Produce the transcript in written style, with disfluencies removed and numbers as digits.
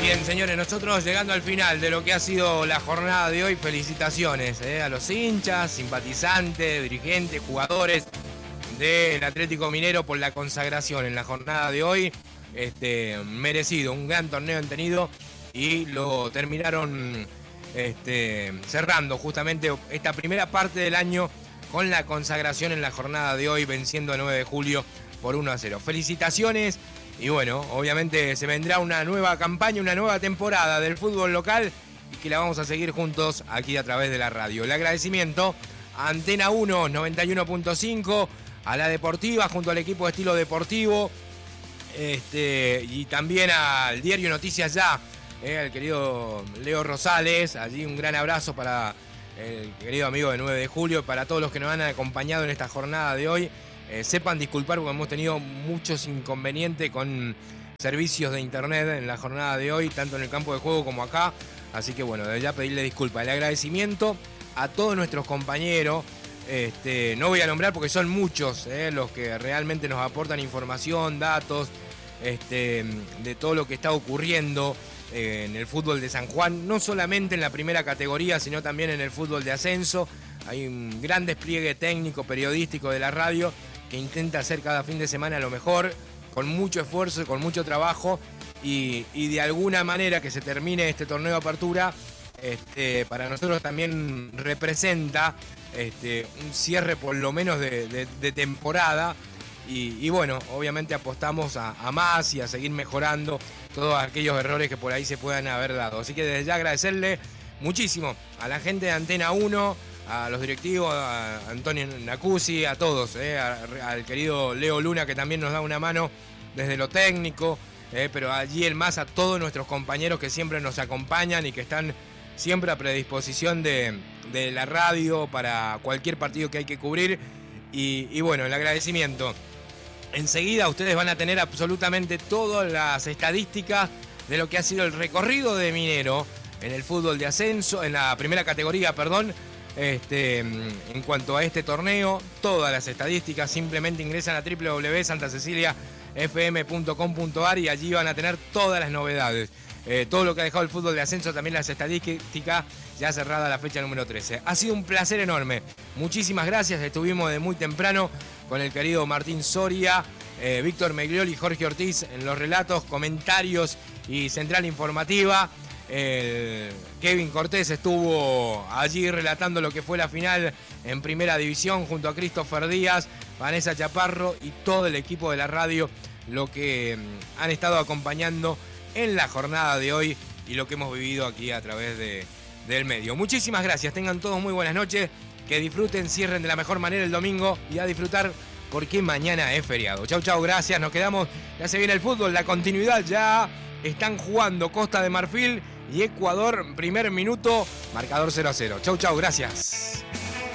Bien, señores, nosotros llegando al final de lo que ha sido la jornada de hoy, felicitaciones a los hinchas, simpatizantes, dirigentes, jugadores del Atlético Minero por la consagración en la jornada de hoy. Merecido, un gran torneo han tenido y lo terminaron cerrando justamente esta primera parte del año con la consagración en la jornada de hoy, venciendo a 9 de julio por 1-0. Felicitaciones. Y bueno, obviamente se vendrá una nueva campaña, una nueva temporada del fútbol local y que la vamos a seguir juntos aquí a través de la radio. El agradecimiento a Antena 1 91.5, a la Deportiva junto al equipo de Estilo Deportivo y también al diario Noticias Ya, al querido Leo Rosales. Allí un gran abrazo para el querido amigo de 9 de julio, para todos los que nos han acompañado en esta jornada de hoy. Sepan disculpar porque hemos tenido muchos inconvenientes con servicios de internet en la jornada de hoy, tanto en el campo de juego como acá. Así que bueno, desde ya pedirle disculpas. El agradecimiento a todos nuestros compañeros. No voy a nombrar porque son muchos los que realmente nos aportan información, datos, de todo lo que está ocurriendo en el fútbol de San Juan. No solamente en la primera categoría, sino también en el fútbol de ascenso. Hay un gran despliegue técnico, periodístico de la radio, que intenta hacer cada fin de semana lo mejor, con mucho esfuerzo y con mucho trabajo, y de alguna manera que se termine este torneo de apertura, para nosotros también representa un cierre por lo menos de temporada, y bueno, obviamente apostamos a más y a seguir mejorando todos aquellos errores que por ahí se puedan haber dado. Así que desde ya agradecerle muchísimo a la gente de Antena 1, a los directivos, a Antonio Nacuzzi, a todos, al querido Leo Luna, que también nos da una mano desde lo técnico, pero allí el más a todos nuestros compañeros que siempre nos acompañan y que están siempre a predisposición de la radio para cualquier partido que hay que cubrir. Y bueno, el agradecimiento. Enseguida ustedes van a tener absolutamente todas las estadísticas de lo que ha sido el recorrido de Minero en el fútbol de ascenso, en la primera categoría, perdón. En cuanto a este torneo, todas las estadísticas, simplemente ingresan a www.santaceciliafm.com.ar y allí van a tener todas las novedades. Todo lo que ha dejado el fútbol de ascenso, también las estadísticas, ya cerrada la fecha número 13. Ha sido un placer enorme. Muchísimas gracias. Estuvimos de muy temprano con el querido Martín Soria, Víctor Meglioli y Jorge Ortiz en los relatos, comentarios y central informativa. Kevin Cortés estuvo allí relatando lo que fue la final en Primera División junto a Christopher Díaz, Vanessa Chaparro y todo el equipo de la radio, lo que han estado acompañando en la jornada de hoy y lo que hemos vivido aquí a través del medio. Muchísimas gracias, tengan todos muy buenas noches, que disfruten, cierren de la mejor manera el domingo y a disfrutar porque mañana es feriado. Chau, chau, gracias, nos quedamos, ya se viene el fútbol, la continuidad, ya están jugando Costa de Marfil y Ecuador, primer minuto, marcador 0-0. Chau, chau, gracias.